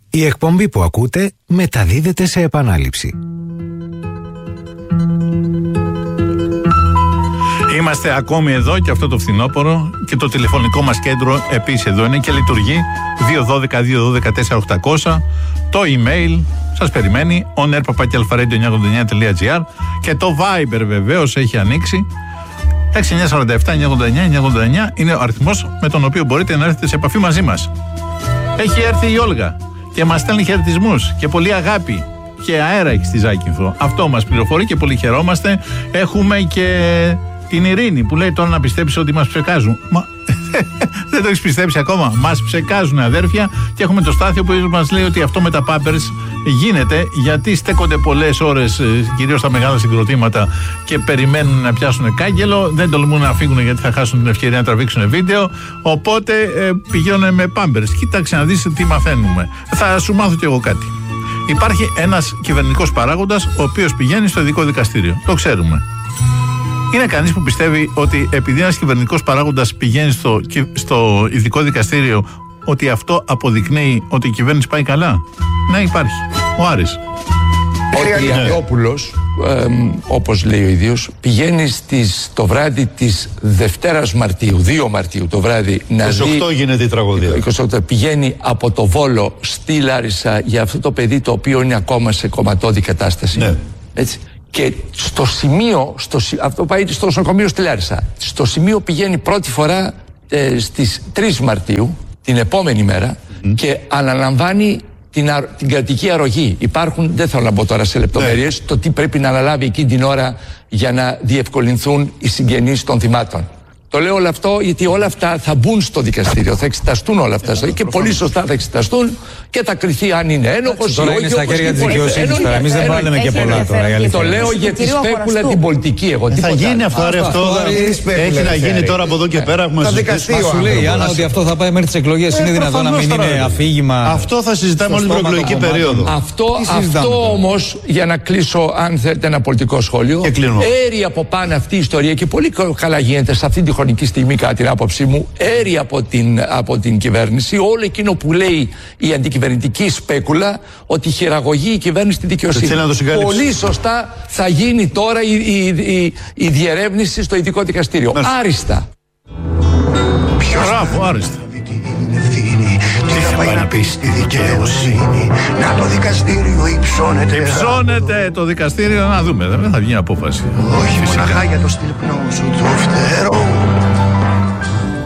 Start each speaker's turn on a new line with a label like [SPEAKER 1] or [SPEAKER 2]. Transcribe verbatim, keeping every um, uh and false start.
[SPEAKER 1] Η εκπομπή που ακούτε μεταδίδεται σε επανάληψη.
[SPEAKER 2] Είμαστε ακόμη εδώ και αυτό το φθινόπωρο και το τηλεφωνικό μας κέντρο επίσης εδώ είναι και λειτουργεί δύο ένα δύο δύο ένα δύο τέσσερα οκτακόσια. Το email σας περιμένει on air παπάκι αλφα-radio εννιακόσια ογδόντα εννιά τελεία τζι άρ και το Viber βεβαίως έχει ανοίξει. έξι εννιά τέσσερα επτά εννιακόσια ογδόντα εννιά εννιακόσια ογδόντα εννιά είναι ο αριθμός με τον οποίο μπορείτε να έρθετε σε επαφή μαζί μας. Έχει έρθει η Όλγα και μας στέλνει χαιρετισμούς και πολύ αγάπη και αέρα έχει στη Ζάκυνθο. Αυτό μας πληροφορεί και πολύ χαιρόμαστε. Έχουμε και την Ειρήνη που λέει τώρα να πιστέψεις ότι μας ψεκάζουν. Μα δεν το έχεις πιστέψει ακόμα. Μας ψεκάζουν αδέρφια. Και έχουμε το Στάθιο που μας λέει ότι αυτό με τα Pampers γίνεται γιατί στέκονται πολλές ώρες, κυρίως στα μεγάλα συγκροτήματα, και περιμένουν να πιάσουν κάγκελο. Δεν τολμούν να φύγουν γιατί θα χάσουν την ευκαιρία να τραβήξουν βίντεο. Οπότε ε, πηγαίνουν με Pampers. Κοίταξε να δεις τι μαθαίνουμε. Θα σου μάθω κι εγώ κάτι. Υπάρχει ένας κυβερνητικός παράγοντας ο οποίος πηγαίνει στο ειδικό δικαστήριο. Το ξέρουμε. Είναι κανείς που πιστεύει ότι επειδή ένας κυβερνητικός παράγοντας πηγαίνει στο, στο ειδικό δικαστήριο ότι αυτό αποδεικνύει ότι η κυβέρνηση πάει καλά? Ναι, υπάρχει. Ο Άρης.
[SPEAKER 3] Ο Τριαντόπουλος, ε, όπως λέει ο ίδιος, πηγαίνει στις, το βράδυ της Δευτέρας Μαρτίου, δύο Μαρτίου το βράδυ, να
[SPEAKER 4] είκοσι οκτώ δει, γίνεται η τραγωδία.
[SPEAKER 3] είκοσι οκτώ, πηγαίνει από το Βόλο στη Λάρισα για αυτό το παιδί το οποίο είναι ακόμα σε κομματώδη κατάσταση. Ναι. Έτσι. Και στο σημείο, στο, αυτό πάει στο νοσοκομείο στη Λάρισα. Στο σημείο πηγαίνει πρώτη φορά ε, στις τρεις Μαρτίου, την επόμενη μέρα, mm. και αναλαμβάνει την, α, την κρατική αρρωγή. Υπάρχουν, δεν θέλω να μπω τώρα σε λεπτομέρειες, yeah. το τι πρέπει να αναλάβει εκείνη την ώρα για να διευκολυνθούν οι συγγενείς των θυμάτων. Το λέω όλο αυτό γιατί όλα αυτά θα μπουν στο δικαστήριο, θα εξεταστούν όλα αυτά yeah, και πολύ σωστά θα εξεταστούν και θα κριθεί αν είναι ένοχος.
[SPEAKER 5] Τώρα είναι στα χέρια της δικαιοσύνης. Εμείς δεν βάλουμε και πολλά τώρα.
[SPEAKER 3] Το λέω για τη σπέκουλα την πολιτική. Εγώ
[SPEAKER 4] θα γίνει αυτό, αυτό έχει να γίνει τώρα από εδώ και πέρα.
[SPEAKER 5] Μα σου λέει η Άννα ότι αυτό θα πάει μέχρι τις εκλογές. Είναι δυνατόν να μην είναι αφήγημα?
[SPEAKER 4] Αυτό θα συζητάμε όλη την προεκλογική περίοδο.
[SPEAKER 3] Αυτό όμως, για να κλείσω, αν θέλετε, ένα πολιτικό σχόλιο, έρει από πάνω αυτή η ιστορία και πολύ καλά γίνεται σε αυτή τη χρονική στιγμή, κατά την άποψή μου, έρει από την, από την κυβέρνηση όλο εκείνο που λέει η αντικυβερνητική σπέκουλα ότι χειραγωγεί η κυβέρνηση στη δικαιοσύνη. Πολύ σωστά θα γίνει τώρα η, η, η, η διερεύνηση στο ειδικό δικαστήριο. Μάλιστα. Άριστα.
[SPEAKER 2] Μπράβο, άριστα.
[SPEAKER 6] Τι θα πάει να πει στη δικαιοσύνη? Να το δικαστήριο υψώνεται.
[SPEAKER 2] Υψώνεται το δικαστήριο, να δούμε. Δεν θα βγει απόφαση.
[SPEAKER 6] Όχι μοναχά για το στυλπνό σου το φτερό.